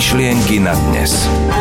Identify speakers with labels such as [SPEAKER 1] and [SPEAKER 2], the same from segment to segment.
[SPEAKER 1] Myšlienky na dnes.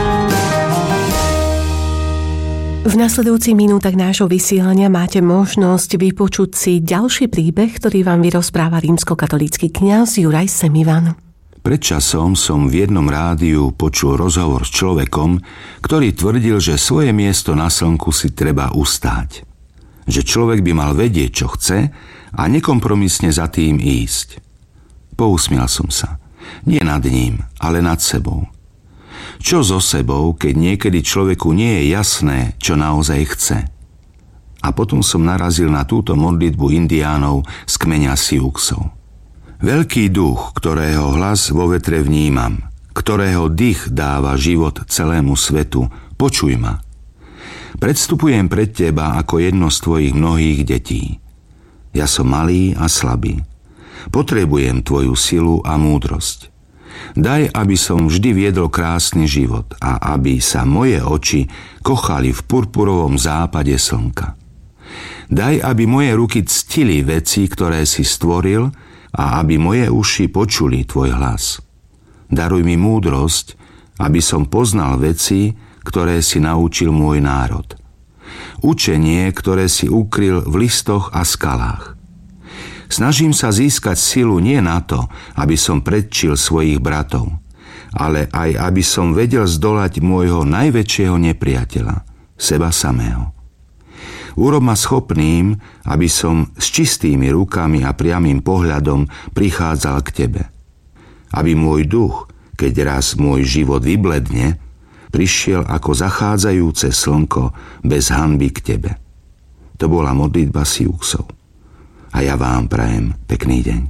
[SPEAKER 2] V nasledujúcich minútach nášho vysielania máte možnosť vypočuť si ďalší príbeh, ktorý vám vyrozpráva rímskokatolícky kňaz Juraj Semivan.
[SPEAKER 3] Pred časom som v jednom rádiu počul rozhovor s človekom, ktorý tvrdil, že svoje miesto na slnku si treba ustáť. Že človek by mal vedieť, čo chce a nekompromisne za tým ísť. Pousmial som sa. Nie nad ním, ale nad sebou. Čo so sebou, keď niekedy človeku nie je jasné, čo naozaj chce? A potom som narazil na túto modlitbu indiánov z kmeňa Siouxov. Veľký duch, ktorého hlas vo vetre vnímam, ktorého dých dáva život celému svetu, počuj ma. Predstupujem pred teba ako jedno z tvojich mnohých detí. Ja som malý a slabý. Potrebujem tvoju silu a múdrosť. Daj, aby som vždy viedol krásny život a aby sa moje oči kochali v purpurovom západe slnka. Daj, aby moje ruky ctili veci, ktoré si stvoril a aby moje uši počuli tvoj hlas. Daruj mi múdrosť, aby som poznal veci, ktoré si naučil môj národ. Učenie, ktoré si ukryl v listoch a skalách. Snažím sa získať silu nie na to, aby som predčil svojich bratov, ale aj aby som vedel zdolať môjho najväčšieho nepriateľa, seba samého. Urob ma schopným, aby som s čistými rukami a priamym pohľadom prichádzal k tebe. Aby môj duch, keď raz môj život vybledne, prišiel ako zachádzajúce slnko bez hanby k tebe. To bola modlitba Siouxov. A ja vám prajem pekný deň.